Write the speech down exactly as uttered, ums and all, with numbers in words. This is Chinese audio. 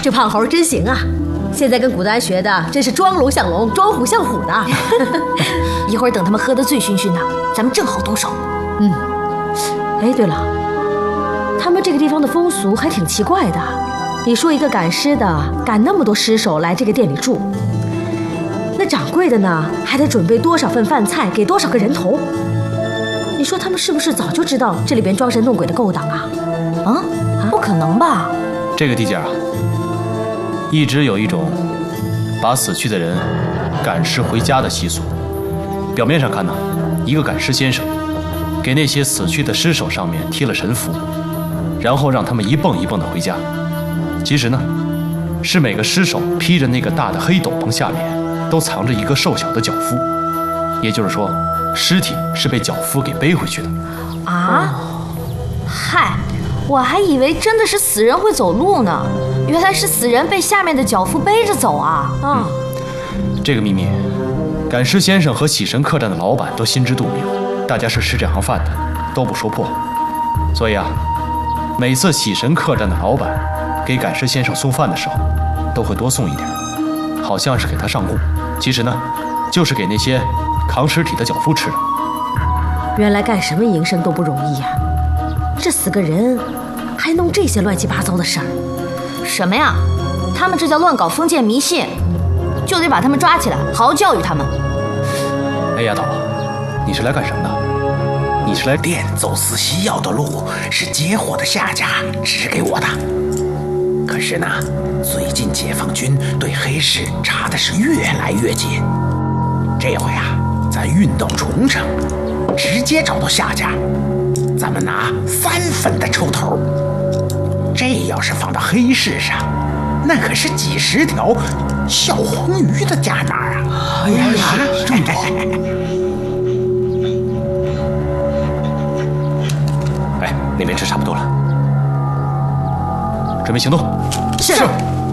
这胖猴真行啊！现在跟古丹学的真是装龙像龙，装虎像虎的。 一会儿等他们喝得醉醺醺的，咱们正好动手。 嗯，哎，对了，他们这个地方的风俗还挺奇怪的。你说一个赶尸的赶那么多尸首来这个店里住，那掌柜的呢还得准备多少份饭菜给多少个人头？你说他们是不是早就知道这里边装神弄鬼的勾当啊？ 啊，不可能吧？ 这个地界啊，一直有一种把死去的人赶尸回家的习俗。表面上看呢，一个赶尸先生给那些死去的尸首上面贴了神符，然后让他们一蹦一蹦的回家。其实呢，是每个尸首披着那个大的黑斗篷，下面都藏着一个瘦小的脚夫，也就是说，尸体是被脚夫给背回去的。 啊？嗨，我还以为真的是死人会走路呢，原来是死人被下面的脚夫背着走啊！ 啊、 嗯，这个秘密，赶尸先生和喜神客栈的老板都心知肚明，大家是吃这行饭的，都不说破。所以啊，每次喜神客栈的老板给赶尸先生送饭的时候，都会多送一点，好像是给他上供，其实呢，就是给那些扛尸体的脚夫吃的。 原来干什么营生都不容易呀、啊！这死个人，还弄这些乱七八糟的事儿， 什么呀？他们这叫乱搞封建迷信，就得把他们抓起来，好好教育他们。 哎，丫头，你是来干什么的？你是来滇走私西药的路是接货的下家指给我的。可是呢，最近解放军对黑市查的是越来越紧。这回啊，咱运到重城，直接找到下家，咱们拿三分的抽头。这要是放到黑市上，那可是几十条小黄鱼的价码啊！哎呀，这么多！ 哎，那边吃差不多了，准备行动。 是。